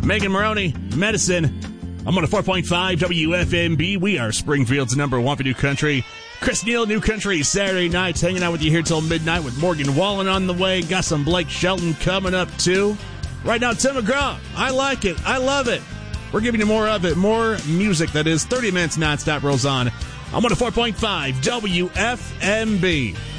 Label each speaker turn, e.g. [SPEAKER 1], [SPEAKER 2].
[SPEAKER 1] Megan Maroney, Medicine. I'm on a 4.5 WFMB. We are Springfield's number one for New Country. Chris Neal, New Country, Saturday nights, hanging out with you here till midnight with Morgan Wallen on the way. Got some Blake Shelton coming up, too. Right now, Tim McGraw. I like it. I love it. We're giving you more of it, more music that is 30 minutes nonstop rolls on. I'm on a 4.5 WFMB.